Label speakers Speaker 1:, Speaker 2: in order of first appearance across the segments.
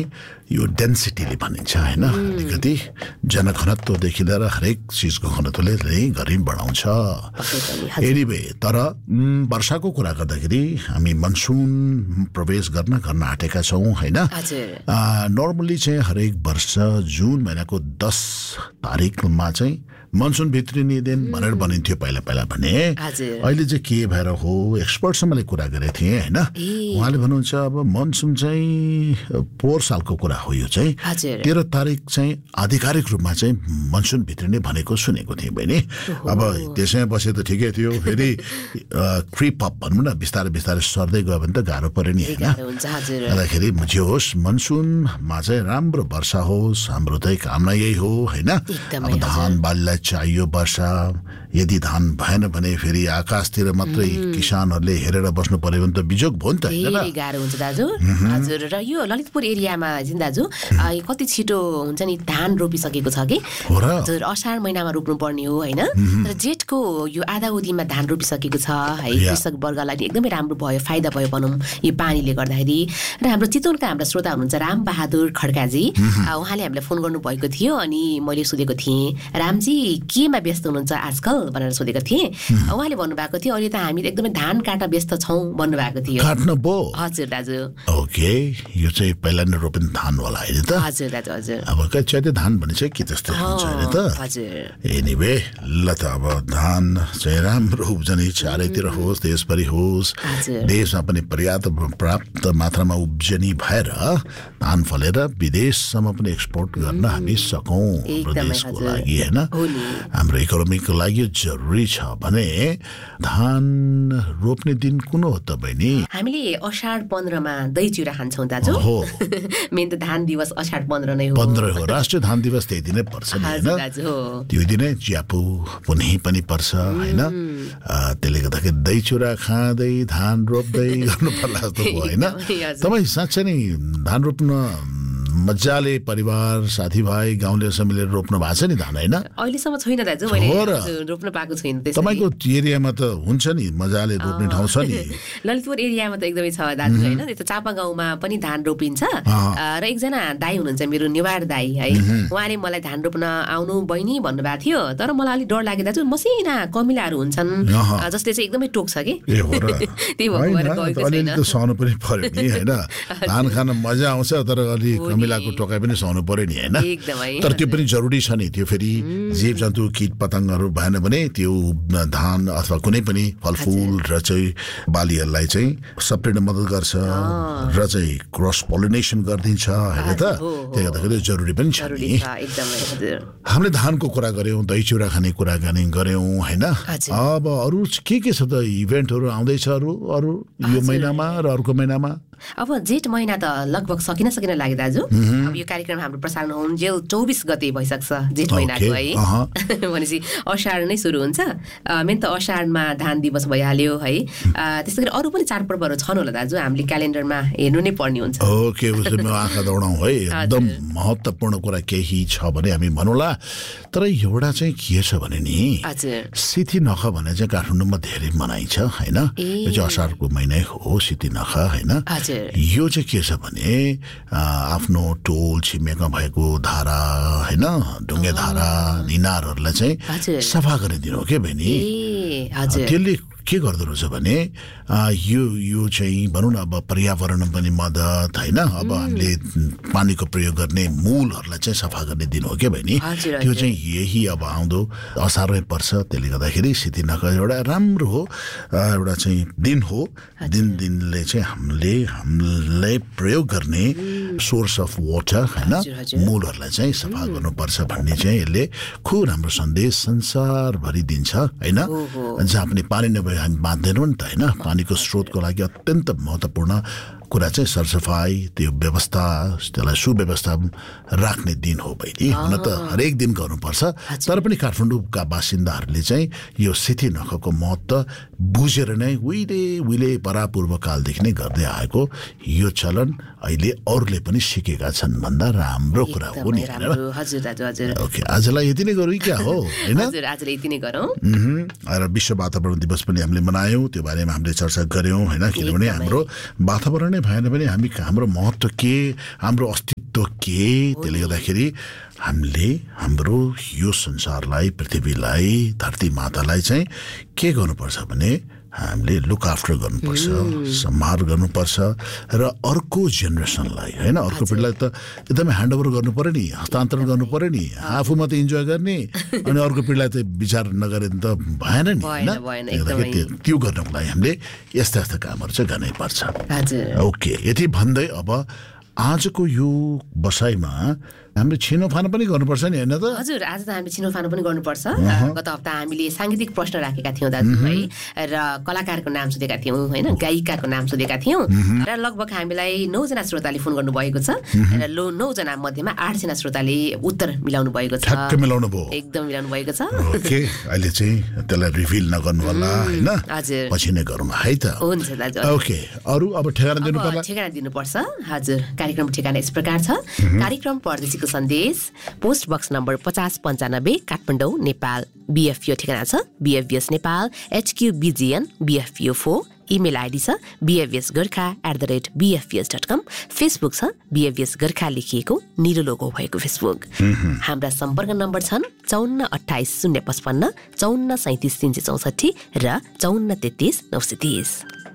Speaker 1: यो डेन्सिटीले भनिन्छ हैन अलिकति जनघनत्वदेखि लिएर हरेक चीजको घनत्वले घरि बढाउँछ एनीवे तर वर्षाको कुरा गर्दाखेरि हामी मनसुन प्रवेश गर्न आँटेका छौं हैन नर्मली चाहिँ हरेक वर्ष जुन महिनाको 10 तारिकमा चाहिँ मनसुन भित्रिने दिन भनेर भनिन्थ्यो पहिला भने अहिले चाहिँ के भएर हो एक्सपर्टसँगले कुरा गरेको थिए हैन उहाँले भन्नुहुन्छ अब मनसुन चाहिँ पोहोर सालको कुरा हो यो चाहिँ 13 तारिक चाहिँ आधिकारिक रूपमा चाहिँ मनसुन भित्रिने भनेको सुनेको थिएँ बहिनी अब त्यसैमा बसे त ठिकै थियो फेरि क्रिप अप भनौँ न बिस्तारै सर्दै गयो भने त गाह्रो पर्यो नि हैन अन्तखेरि जे होस् मनसुनमा चाहिँ राम्रो वर्षा होस् हाम्रो चाहिँ कामना यही हो हैन अब धान बालीलाई चाहियो वर्षा यदि धान भएन भने फेरि आकाशतिर मात्रै किसानहरूले हेरेर बस्नु पर्यो भने त बिजोग भयो नि त
Speaker 2: हैन गाह्रो हुन्छ दाजु हजुर र यो ललितपुर एरियामा चाहिँ दाजु कति छिटो हुन्छ नि धान रोपिसकेको छ कि हजुर असार महिनामा रोप्नु पर्ने हो हैन तर जेठको यो आधा उदीमा धान रोपिसकेको छ है कृषक वर्गलाई एकदमै राम्रो भयो फाइदा भयो भनौं यो पानीले गर्दाखेरि र हाम्रो चितवनका हाम्रा श्रोता हुनुहुन्छ राम बहादुर खड्काजी उहाँले हामीलाई फोन गर्नु भएको थियो अनि मैले सोधेको थिएँ रामजी केमा व्यस्त हुनुहुन्छ आजकल भनेर सोधेको थिएँ उहाँले भन्नुभएको थियो अहिले त हामी एकदमै धान काट्न व्यस्त छौं भन्नुभएको थियो
Speaker 1: काट्न बो
Speaker 2: हजुर दाजु
Speaker 1: ओके यो चाहिँ पहिला नै रोपिने धान होला हैन त
Speaker 2: हजुर दाजु हजुर
Speaker 1: अब कहिले धान भने चाहिँ के त्यस्तो हुन्छ हैन त
Speaker 2: हजुर
Speaker 1: एनीवे ल त अब धान चाहिँ राम्रो उब्जनी चारैतिर होस् देशभरि होस् देशमा पनि पर्याप्त मात्रामा उब्जनी भएर धान फलेर विदेशसम्म पनि एक्सपोर्ट गर्न हामी सकौं हाम्रो देशको लागि हैन हाम्रो इकोनोमीको लागि जरुरी छ भने धान रोप्ने दिन कुन हो त बहिनी
Speaker 2: हामीले अषाढ 15 मा दही चिउरा खान्छौं दाजु
Speaker 1: हो
Speaker 2: मेन त धान दिवस अषाढ 15 नै हो
Speaker 1: 15 हो राष्ट्रिय धान दिवस त्यही दिनै पर्छ नि हैन त्यो दिनै च्यापु पनि पर्छ हैन त्यसले गर्दाखेरि दही चिउरा खाँदै धान रोप्दै गर्नु पर्ला जस्तो भयो हैन तपाई साच्चै नै धान रोप्न मजाले परिवार साथीभाइ गाउँलेसँग मिलेर रोप्नु भएको छ नि धान हैन
Speaker 2: अहिलेसम्म छैन दाजु मैले रोप्न पाएको छैन त्यसै
Speaker 1: तपाईको एरियामा त हुन्छ नि मजाले रोप्ने ठाउँ छ नि
Speaker 2: ललितपुर एरियामा त एकदमै छ दाजु हैन त्यो चापा गाउँमा पनि धान रोपिन्छ र एकजना दाइ हुनुहुन्छ मेरो नेवार दाइ है उहाँले मलाई धान रोप्न आउनु बहिनी भन्नुभएको थियो तर मलाई अलि डर लाग्यो दाजु मसिना कमिलाहरू हुन्छन् जसले चाहिँ एकदमै टोक्छ के त्यही भएर गएको छैन
Speaker 1: अलि त सहनु पनि पर्यो नि हैन धान खान मजा आउँछ तर अलि कमिलाको टोकाइ पनि सहनु पर्यो नि हैन तर त्यो पनि जरुरी छ नि त्यो फेरि जीव जन्तु कीट पतंगहरू भएन भने त्यो धान अथवा कुनै पनि फलफूल र चाहिँ बालीहरूलाई चाहिँ सप्रेट्न मद्दत गर्छ र चाहिँ क्रस पोलिनेसन गर्दिन्छ हैन त त्यही गर्दाखेरि जरुरी पनि छ नि हामीले धानको कुरा गर्यौं दही चिउरा खाने कुरा गर्यौं हैन अब अरु के छ त इभेन्टहरू आउँदैछ अरु यो महिनामा र अर्को महिनामा
Speaker 2: अब जेठ महिना त लगभग सकिन लाग्यो दाजु अब यो कार्यक्रम हाम्रो प्रसारण हुन्जेल 24 गते भइसक्छ जेठ महिनाको है भनेपछि अषाढ नै सुरु हुन्छ मेन त अषाढमा धान दिवस भइहाल्यो है त्यसैगरी अरु पनि चाडपर्वहरू छन् होला दाजु हामीले क्यालेन्डरमा हेर्नु नै पर्ने हुन्छ
Speaker 1: ओके उसले आँखा दौडाउँ है एकदम महत्त्वपूर्ण कुरा केही छ भने हामी भनौला तर एउटा चाहिँ के छ भने नि सिथी नख भने चाहिँ काठमाडौँमा धेरै मनाइन्छ हैन यो चाहिँ अषाढको महिनै हो सिथी नख हैन यो चाहिँ के छ भने आफ्नो टोल छिमेकमा भएको धारा हैन ढुङ्गे धारा इनारहरूलाई चाहिँ सफा गरिदिनु हो के बहिनी त्यसले के गर्दो रहेछ भने यो चाहिँ भनौँ न अब पर्यावरण पनि मद्दत हैन अब हामीले पानीको प्रयोग गर्ने मूलहरूलाई चाहिँ सफा गर्ने दिन हो के बहिनी त्यो चाहिँ यही अब आउँदो असारमै पर्छ त्यसले गर्दाखेरि सिथी नख एउटा राम्रो हो एउटा चाहिँ दिन हो दिनले चाहिँ हामीले प्रयोग गर्ने सोर्स अफ वाटर हैन मूलहरूलाई चाहिँ सफा गर्नुपर्छ भन्ने चाहिँ यसले खुब राम्रो सन्देश संसारभरि दिन्छ हैन जहाँ पनि पानी नभए हामी बाँच्दैनौँ नि त हैन पानीको स्रोतको लागि अत्यन्त महत्त्वपूर्ण कुरा चाहिँ सरसफाई त्यो व्यवस्था त्यसलाई सुव्यवस्था राख्ने दिन हो बहिनी हुन त हरेक दिन गर्नुपर्छ तर पनि काठमाडौँका बासिन्दाहरूले चाहिँ यो सिथी नखको महत्त्व बुझेर नै उहिले परापूर्व कालदेखि नै गर्दै आएको यो चलन अहिले अरूले पनि सिकेका छन् भन्दा राम्रो कुरा हो नि
Speaker 2: हजुर दाजु हजुर
Speaker 1: ओके आजलाई यति नै गरौँ क्या हो हैन
Speaker 2: हजुर आजलाई यति नै गरौँ
Speaker 1: र विश्व वातावरण दिवस पनि हामीले मनायौं त्यो बारेमा हामीले चर्चा गर्यौं हैन किनभने हाम्रो वातावरण नै भएन भने हाम्रो महत्त्व के हाम्रो अस्तित्व के त्यसले गर्दाखेरि हामीले हाम्रो यो संसारलाई पृथ्वीलाई धरती मातालाई चाहिँ के गर्नुपर्छ भने हामीले लुक आफ्टर गर्नुपर्छ सम्हार गर्नुपर्छ र अर्को जेनेरेसनलाई हैन अर्को पिढीलाई त एकदमै ह्यान्डओभर गर्नु पर्यो नि हस्तान्तरण गर्नु पर्यो नि आफू मात्रै इन्जोय गर्ने अनि अर्को पिढीलाई त विचार नगरे त भएन नि त्यो गर्नको लागि हामीले यस्ता यस्ता कामहरू चाहिँ गर्नै पर्छ ओके यति भन्दै अब आजको यो बसाइमा हामीले छिनोफानो पनि गर्नुपर्छ नि हैन त
Speaker 2: हजुर आज त हामीले छिनोफानो पनि गर्नुपर्छ गत हप्ता हामीले सांगीतिक प्रश्न राखेका थियौं दाजु है र कलाकारको नाम सोधेका थियौं हैन गायिकाको नाम सोधेका थियौं र लगभग हामीलाई 9 जना श्रोताले फोन गर्नु भएको छ र 9 जना मध्येमा 8 जना श्रोताले उत्तर मिलाउनु भएको छ
Speaker 1: ठ्याक्क मिलाउनु भयो
Speaker 2: एकदम मिलाउनु भएको छ
Speaker 1: ओके अहिले चाहिँ त्यसलाई रिभिल नगर्नु होला हैन
Speaker 2: हजुर
Speaker 1: पछि नै गरौँ है त
Speaker 2: हुन्छ दाजु
Speaker 1: ओके अरु अब ठेगाना दिनु पर्ला
Speaker 2: ठेगाना दिनुपर्छ हजुर कार्यक्रम ठेगाना यस प्रकार छ कार्यक्रम परदेशीको सन्देश post box number 5095 Kathmandu Nepal बीएफपीओ ठेगाना छ बीएफबीएस Nepal HQBGN BFPO 4 email ID छ bfsgorkha@bfps.com फेसबुक छ BFS गोर्खा लेखिएको निलो लोगो भएको फेसबुक हाम्रा सम्पर्क नम्बर छन् 54 28 055 54 37 364 र 54 33 930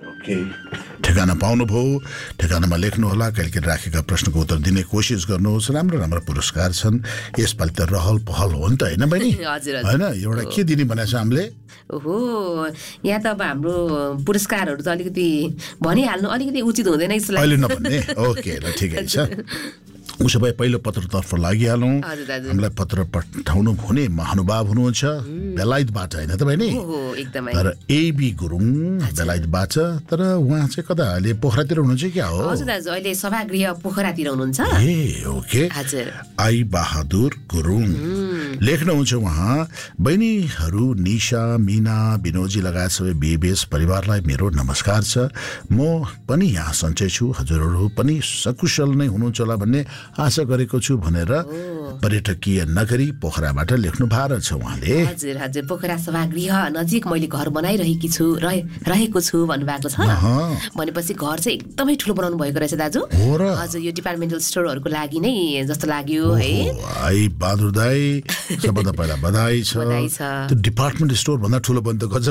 Speaker 1: ठेगाना पाउनुभयो ठेगानामा लेख्नुहोला कहिले राखेका प्रश्नको उत्तर दिने कोसिस गर्नुहोस् राम्रो राम्रो पुरस्कार छन् यसपालि त रहल पहल हो नि त हैन बहिनी हैन एउटा के दिने भनेछ हामीले
Speaker 2: ओहो यहाँ त अब हाम्रो पुरस्कारहरू त अलिकति भनिहाल्नु अलिकति उचित हुँदैन जस्तो लाग्छ
Speaker 1: अहिले नभन्ने ओके ल ठिकै छ उसो भए पहिलो पत्रतर्फ लागिहालौँ हामीलाई पत्र पठाउनु हुने महानुभाव हुनुहुन्छ बेलायतबाट हैन त बहिनी तर एबी गुरुङ बेलायतबाट तर उहाँ चाहिँ कता अहिले पोखरातिर हुनुहुन्छ क्या हो
Speaker 2: हजुर दाजु अहिले सभागृह पोखरातिर हुनुहुन्छ
Speaker 1: ए ओके
Speaker 2: हजुर
Speaker 1: आई बहादुर गुरुङ लेख्नुहुन्छ उहाँ बहिनीहरू निशा मीना विनोजी लगायत सबै बीबीएस परिवारलाई मेरो नमस्कार छ म पनि यहाँ सन्चै छु हजुरहरू पनि सकुशल नै हुनुहुन्छ होला भन्ने आशा गरेको छु भनेर पर्यटकीय नगरी पोखराबाट लेख्नु भएको छ उहाँले
Speaker 2: हजुर हजुर पोखरा सभागृह नजिक मैले घर बनाइरहेकी छु रहेको छु भन्नुभएको छ भनेपछि घर चाहिँ एकदमै ठुलो बनाउनु भएको रहेछ दाजु हजुर यो डिपार्टमेन्टल स्टोरहरूको लागि नै जस्तो लाग्यो है
Speaker 1: आई बहादुर दाई सबभन्दा पहिला बधाई छ त्यो डिपार्टमेन्ट स्टोर भन्दा ठुलो बन्द गर्छ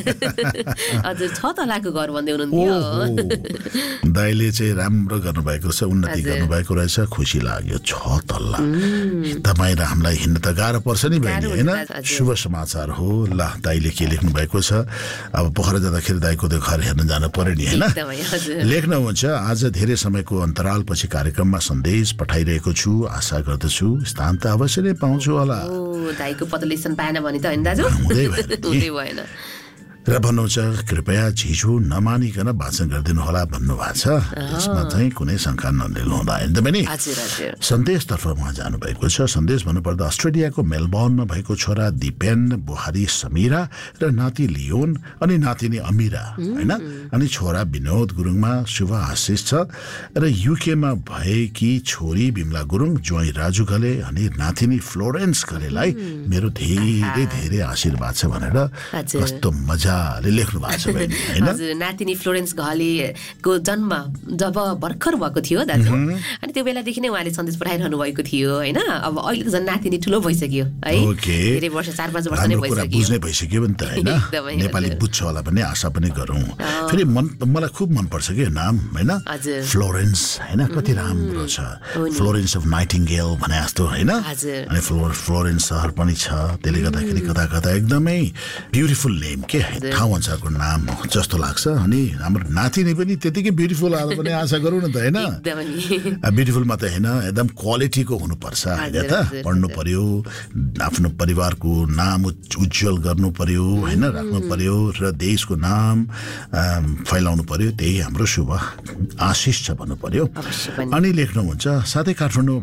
Speaker 2: हजुर 6 तलाको घर भन्दै हुनुहुन्थ्यो
Speaker 1: दाइले चाहिँ राम्रो गर्नुभएको छ उन्नति गर्नुभएको रहेछ खुसी लाग्यो 6 तल्ला तपाईँ र हामीलाई हिँड्न त गाह्रो पर्छ नि बहिनी हैन शुभ समाचार हो ल दाइले के लेख्नु भएको छ अब पोखरा जाँदाखेरि दाइको त्यो घर हेर्न जानु पर्यो नि हैन लेख्नुहुन्छ आज धेरै समयको अन्तरालपछि कार्यक्रममा सन्देश पठाइरहेको छु आशा गर्दछु स्थान त अवश्य नै पाउँछु होला
Speaker 2: दाइको पतलेसन पाएन भने त हैन दाजु हुँदै भएन
Speaker 1: र भन्नुहुन्छ कृपया झिझो नमानिकन वाचन गरिदिनु होला भन्नुभएको छ त्यसमा चाहिँ कुनै शङ्का नलिनु हुँदा हैन त बहिनी सन्देशतर्फ उहाँ जानुभएको छ सन्देश भन्नुपर्दा अस्ट्रेलियाको मेलबर्नमा भएको छोरा दिपेन बुहारी समीरा र नाति लियोन अनि नातिनी अमिरा हैन अनि छोरा विनोद गुरुङमा शुभ आशिष छ र युकेमा भएकी छोरी बिमला गुरुङ ज्वाइँ राजु गले अनि नातिनी फ्लोरेन्स गलेलाई मेरो धेरै धेरै आशीर्वाद छ भनेर कस्तो मजा लेख्नु भएको छ हैन
Speaker 2: हजुर नातिनी फ्लोरेन्स घलेको जन्म जब भर्खर भएको थियो दाजु अनि त्यो बेलादेखि नै उहाँले सन्देश पठाइरहनु भएको थियो हैन अब अहिले त झन् नातिनी ठुलो भइसक्यो है धेरै वर्ष 4-5 वर्ष नै भइसक्यो
Speaker 1: बुझ्नै भइसक्यो नि त हैन नेपाली बुझ्छ होला भन्ने आशा पनि गरौँ फेरि मलाई खुब मन पर्छ के नाम हैन फ्लोरेन्स हैन कति राम्रो छ फ्लोरेन्स अफ नाइटिङ्गेल भने जस्तो हैन अनि फ्लोरेन्स शहर पनि छ त्यसले गर्दाखेरि कता कता एकदमै ब्युटिफुल नेम के ठाउँ अनुसारको नाम जस्तो लाग्छ अनि हाम्रो नातिनी पनि त्यतिकै ब्युटिफुल आएर पनि आशा गरौँ न त हैन ब्युटिफुल मात्रै हैन एकदम क्वालिटीको हुनुपर्छ हैन त पढ्नु पर्यो आफ्नो परिवारको नाम उज्जवल गर्नु पर्यो हैन राख्नु पर्यो र देशको नाम फैलाउनु पर्यो त्यही हाम्रो शुभ आशिष छ भन्नु पर्यो अनि लेख्नुहुन्छ साथै काठमाडौँ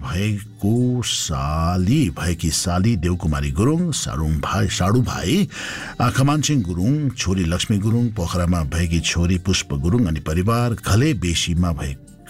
Speaker 1: भएकी साली देवकुमारी गुरुङ साडु भाइ खमानसिंह गुरुङ छोरी लक्ष्मी गुरुङ पोखरामा भएकी छोरी पुष्प गुरुङ अनि परिवार घले बेसीमा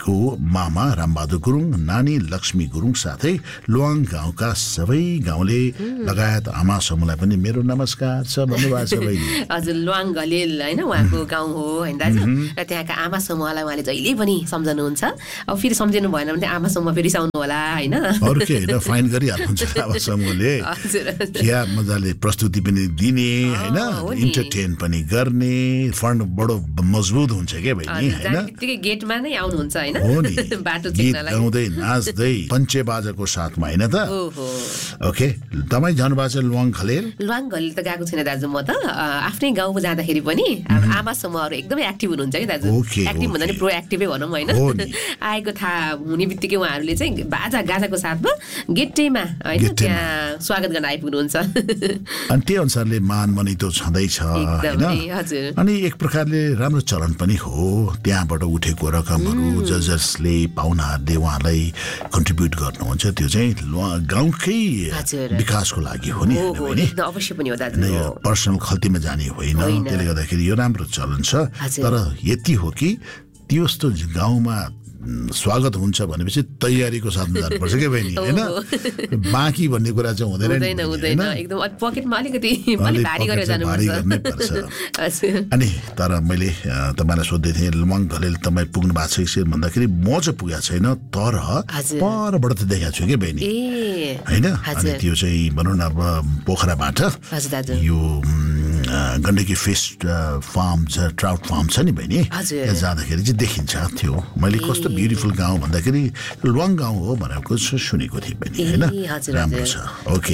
Speaker 1: दाईको मामा रामबहादुर गुरुङ, नानी लक्ष्मी गुरुङ साथै लुवाङ गाउँका सबै गाउँले लगायत आमा समूहलाई पनि मेरो नमस्कार छ भन्नुभएको छ बहिनी।
Speaker 2: हजुर, लुवाङ घलेल होइन उहाँको गाउँ हो होइन दाजु, र त्यहाँका आमा समूहलाई उहाँले जहिले पनि सम्झनुहुन्छ। अब फेरि सम्झिनु भएन भने आमा समूह फेरि रिसाउनु होला होइन,
Speaker 1: अरू के होइन, फाइन गरिहाल्नुहुन्छ आमा समूहले। क्या मजाले प्रस्तुति पनि दिने होइन, इन्टरटेन पनि गर्ने, फन्ड बडो मजबुत हुन्छ क्या बहिनी होइन।
Speaker 2: गेटमा नै आउनुहुन्छ होइन, बाटो
Speaker 1: चिन्नलाई गाउँदै नाच्दै पञ्चे बाजाको साथमा होइन त। ओके, तपाईँ जानुभएको छ लुवाङ घलेल?
Speaker 2: लुवाङ घलेल त गएको छैन दाजु, म त आफ्नै गाउँमा जाँदाखेरि पनि आमा समूहहरू एकदमै एक्टिभ हुनुहुन्छ कि दाजु। एक्टिभ भन्दा नि प्रोएक्टिभै भनौँ होइन। आएको थाहा हुने बित्तिकै उहाँहरूले चाहिँ बाजा गाजाको साथमा गेटैमा होइन त्यहाँ स्वागत गर्न आइपुग्नुहुन्छ।
Speaker 1: अनि त्यही अनुसारले मान मनितो छँदैछ होइन। अनि एक प्रकारले राम्रो चलन पनि हो, त्यहाँबाट उठेको रकमहरू जजर्सले पाहुनाहरूले उहाँलाई कन्ट्रिब्युट गर्नुहुन्छ, त्यो चाहिँ गाउँकै विकासको लागि हो नि,
Speaker 2: अवश्य पनि हो दाजु,
Speaker 1: पर्सनल खल्तीमा जाने होइन। त्यसले गर्दाखेरि यो राम्रो चलन छ। तर यति हो कि त्यो जस्तो गाउँमा स्वागत हुन्छ भनेपछि तयारीको साथमा जानुपर्छ क्या बहिनी होइन। बाँकी भन्ने कुरा चाहिँ हुँदैन
Speaker 2: एकदम पकेटमा अलिकति भारी गरेर जानुपर्छ।
Speaker 1: अनि तर मैले तपाईँलाई सोध्दै थिएँ लुवाङ घलेल तपाईँ पुग्नु भएको छ भन्दाखेरि म चाहिँ पुगेको छैन, तर परबाट त देखाएको छु क्या बहिनी होइन। अनि त्यो चाहिँ भनौँ न अब पोखराबाट यो गण्डकी फिस फार्म छ, ट्राउट फार्म छ नि बहिनी, त्यहाँ जाँदाखेरि चाहिँ देखिन्छ थियो। मैले कस्तो ब्युटिफुल गाउँ भन्दाखेरि लुवाङ गाउँ हो भनेको सुनेको थिएँ पनि होइन, राम्रो छ। ओके,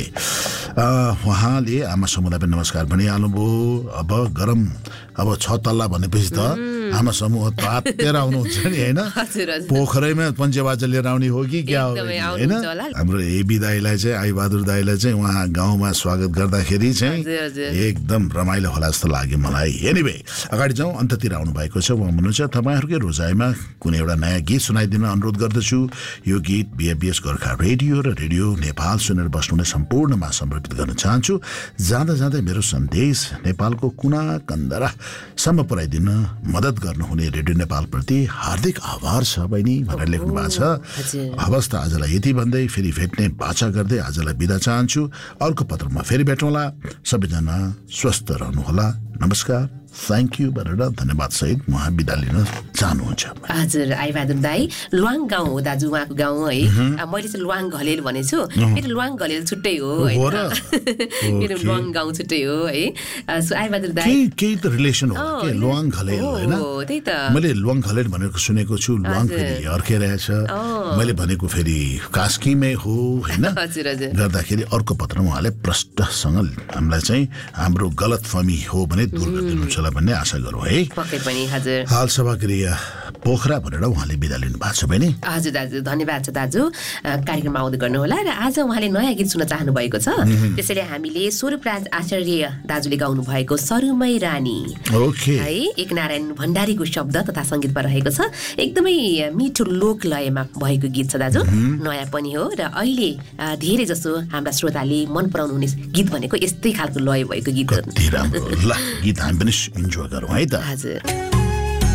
Speaker 1: उहाँले आमा समूहलाई पनि नमस्कार भनिहाल्नुभयो। अब गरम अब 6 तल्ला भनेपछि त आमा समूह तातेर आउनुहुन्छ नि होइन, पोखरैमा पञ्चेबाजा लिएर आउने हो कि क्या हो होइन। हाम्रो एबी दाईलाई चाहिँ, आई बहादुर दाईलाई चाहिँ उहाँ गाउँमा स्वागत गर्दाखेरि चाहिँ एकदम रमाइलो होला जस्तो लाग्यो मलाई। एनिवे अगाडि जाउँ, अन्ततिर आउनु भएको छ। उहाँ भन्नुहुन्छ तपाईँहरूकै रोजाइमा कुनै एउटा नयाँ गीत सुनाइदिन अनुरोध गर्दछु। यो गीत बिएबिएस गोर्खा रेडियो र रेडियो नेपाल सुनेर बस्नुहुने सम्पूर्णमा समर्पित गर्न चाहन्छु। जाँदा जाँदै मेरो सन्देश नेपालको कुना कन्दरासम्म पुर्याइदिन मद्दत गर्नुहुने रेडियो नेपाल प्रति हार्दिक आभार छ बहिनी भनेर लेख्नु भएको छ। हवस् त आजलाई यति भन्दै फेरि भेट्ने बाचा गर्दै आजलाई बिदा चाहन्छु। अर्को पत्रमा फेरि भेटौँला। सबैजना स्वस्थ रहनुहोला। नमस्कार, थ्याङ्क यू भनेर धन्यवाद सहित उहाँ बिदा लिन चाहनुहुन्छ।
Speaker 2: हजुर, आई बहादुर दाई लुवाङ गाउँ हो दाजु उहाँको गाउँ है। मैले चाहिँ लुवाङ घलेल भनेछु, मेरो लुवाङ घलेल छुट्टै हो, मेरो लुवाङ गाउँ छुट्टै हो है। आई बहादुर दाई
Speaker 1: केही त रिलेसन हो के लुवाङ घलेल होइन।
Speaker 2: त्यही त मैले
Speaker 1: लुवाङ घलेल भनेको सुनेको छु, लुवाङ फेरि अर्कै रहेछ, मैले भनेको फेरि कास्कीमै हो होइन। गर्दाखेरि अर्को पत्रमा उहाँले प्रष्टसँग हामीलाई चाहिँ हाम्रो गलत फहमी हो भने दूर गरिदिनुहुन्छ भन्ने आशा गरौँ है।
Speaker 2: पक्कै पनि हजुर।
Speaker 1: हाल सभा गृह पोखरा भनेर उहाँले बिदा लिनु भएको छ बहिनी।
Speaker 2: हजुर दाजु, धन्यवाद छ दाजु कार्यक्रममा आउँदै गर्नुहोला। र आज उहाँले नयाँ गीत सुन्न चाहनु भएको छ, त्यसैले हामीले स्वरूपराज आचार्य दाजुले गाउनु भएको सरुमै रानी है एक नारायण भण्डारीको शब्द तथा सङ्गीतमा रहेको छ। एकदमै मिठो लोक लयमा भएको गीत छ दाजु, नयाँ पनि हो र अहिले धेरै जसो हाम्रा श्रोताले मन पराउनु हुने गीत भनेको यस्तै खालको लय भएको गीत हो।
Speaker 1: राम्रो ल, गीत हामी पनि इन्जोय गरौँ है त।
Speaker 2: हजुर।